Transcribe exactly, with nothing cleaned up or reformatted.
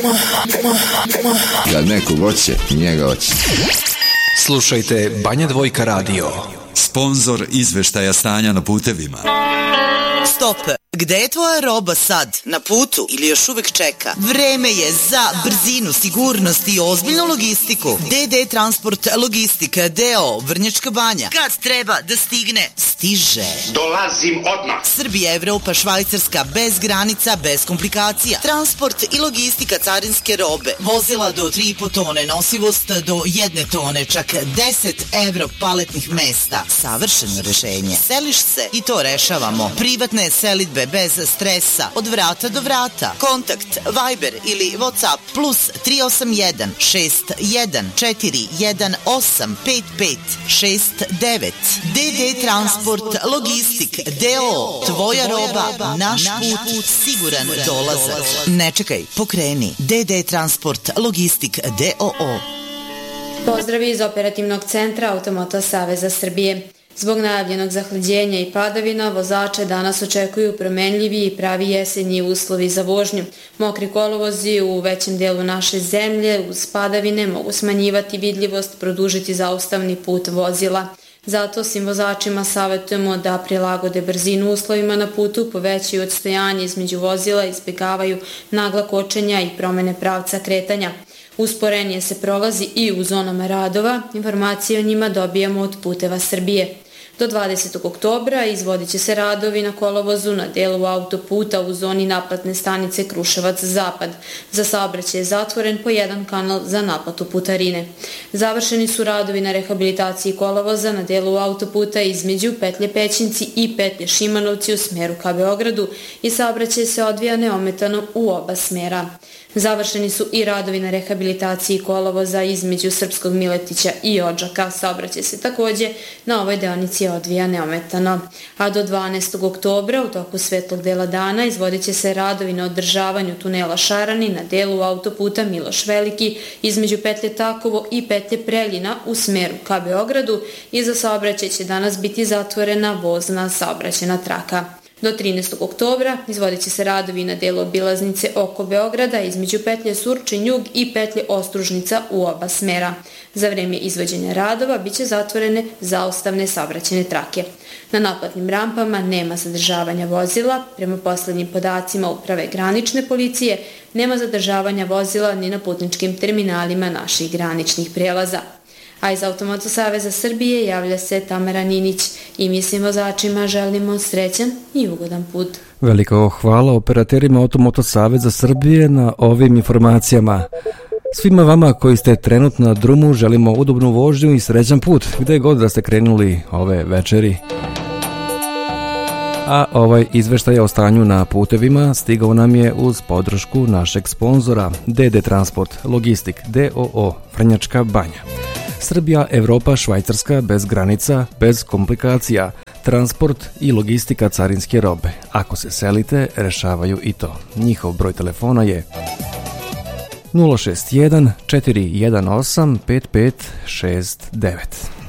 Kad nekog hoće, njega hoće. Slušajte Banja Dvojka radio. Sponzor izveštaja stanja na putevima. Stop! Gde je tvoja roba sad? Na putu ili još uvek čeka? Vreme je za brzinu, sigurnost i ozbiljnu logistiku. D D Transport Logistika D O Vrnjačka Banja. Kad treba da stigne, stiže. Dolazim odmah. Srbija, Evropa, Švajcarska, bez granica, bez komplikacija. Transport i logistika carinske robe. Vozila do tri i po tone, nosivost do jedne tone, čak deset evro paletnih mesta. Savršeno rešenje. Seliš se i to rešavamo. Privatne selidbe bez stresa, od vrata do vrata. Kontakt Viber ili WhatsApp plus tri osam jedan šest jedan četiri jedan osam pet pet šest devet. D D Transport Logistik D O. Tvoja roba, naš put, siguran dolazak. Ne čekaj, pokreni. D D Transport Logistik D O O. Pozdravi iz operativnog centra Automoto Saveza Srbije. Zbog najavljenog zahlađenja i padavina, vozače danas očekuju promenljivi i pravi jesenji uslovi za vožnju. Mokri kolovozi u većem delu naše zemlje uz padavine mogu smanjivati vidljivost, produžiti zaustavni put vozila. Zato svim vozačima savjetujemo da prilagode brzinu uslovima na putu, povećaju odstojanje između vozila, izbjegavaju nagla kočenja i promene pravca kretanja. Usporenije se prolazi i u zonama radova, informacije o njima dobijamo od Puteva Srbije. Do dvadesetog oktobra izvodit će se radovi na kolovozu na delu autoputa u zoni naplatne stanice Kruševac-Zapad. Za saobraćaj je zatvoren po jedan kanal za naplatu putarine. Završeni su radovi na rehabilitaciji kolovoza na delu autoputa između petlje Pećinci i petlje Šimanovci u smeru ka Beogradu i saobraćaj se odvija neometano u oba smera. Završeni su i radovi na rehabilitaciji kolovoza između Srpskog Miletića i Odžaka. Saobraćaj se takođe na ovoj deonici odvija neometano. A do dvanaestog oktobra u toku svetlog dela dana izvodit će se radovi na održavanju tunela Šarani na delu autoputa Miloš Veliki između petlje Takovo i petlje Preljina u smeru ka Beogradu i za saobraćaj će danas biti zatvorena vozna saobraćajna traka. Do trinaestog oktobra izvodit će se radovi na delu obilaznice oko Beograda između petlje Surčin-Jug i petlje Ostružnica u oba smera. Za vreme izvođenja radova biće zatvorene zaustavne saobraćajne trake. Na naplatnim rampama nema zadržavanja vozila. Prema poslednjim podacima Uprave granične policije nema zadržavanja vozila ni na putničkim terminalima naših graničnih prelaza. A iz Automoto Saveza Srbije javlja se Tamara Ninić i mi svim vozačima želimo srećan i ugodan put. Veliko hvala operaterima Automoto Saveza Srbije na ovim informacijama. Svima vama koji ste trenutno na drumu želimo udobnu vožnju i srećan put, gde god da ste krenuli ove večeri. A ovaj izveštaj o stanju na putevima stigao nam je uz podršku našeg sponzora D D Transport Logistik D O O Vrnjačka Banja. Srbija, Evropa, Švajcarska, bez granica, bez komplikacija, transport i logistika carinske robe. Ako se selite, rešavaju i to. Njihov broj telefona je nula šest jedan četiri jedan osam pet pet šest devet.